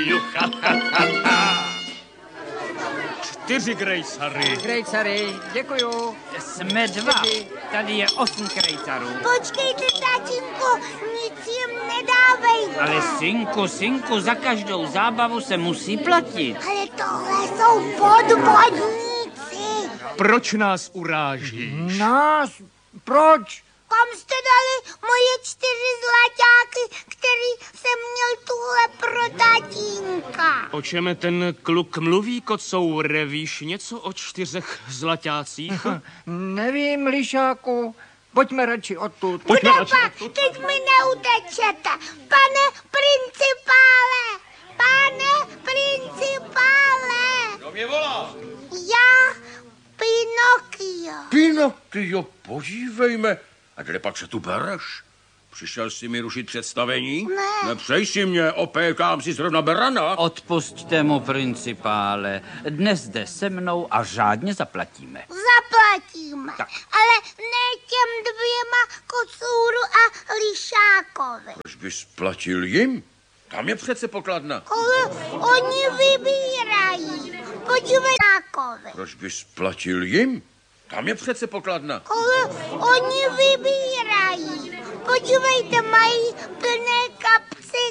4 grejcary. Grejcary, děkuju. Jsme 2. Tady je 8 krejcarů. Počkejte, tatínku, nic jim nedávej. Ale synku, za každou zábavu se musí platit. Ale tohle jsou podvodníci. Proč nás urážíš? Nás? Proč? Kam jste dali moje 4 zlaťáky, který jsem měl tuhle pro tatínka? O čem ten kluk mluví, kocoure? Víš něco o 4 zlaťácích? Nevím, lišáku. Pojďme radši odtud. Budapa, teď mi neutečete. Pane principále! Pane principále! Kdo mě volá? Já, Pinokio. Pinokio, podívejme. A kde pak se tu bereš? Přišel jsi mi rušit představení? Ne. Nepřej si mě, opékám si zrovna berana. Odpusťte mu, principále. Dnes jde se mnou a řádně zaplatíme. Zaplatíme, Tak. ale ne těm 2 kocouru a lišákovi. Proč bys platil jim? Tam je přece pokladna. Ale oni vybírají. Podívej nákovi. Proč bys platil jim? Tam je přece pokladna. Ale oni vybírají. Podívejte, mají plné kapsy